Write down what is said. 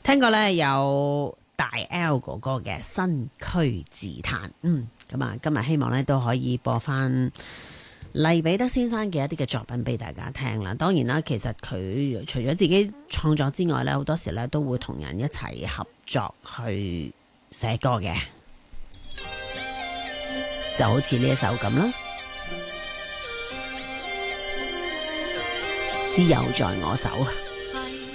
聽過咧有大 L 哥哥嘅新區自彈，咁啊，今日希望咧都可以播翻黎彼得先生嘅一啲嘅作品俾大家聽啦。當然啦，其實佢除咗自己創作之外咧，好多時咧都會同人一齊合作去寫歌嘅，就好似呢一首咁啦，自由在我手。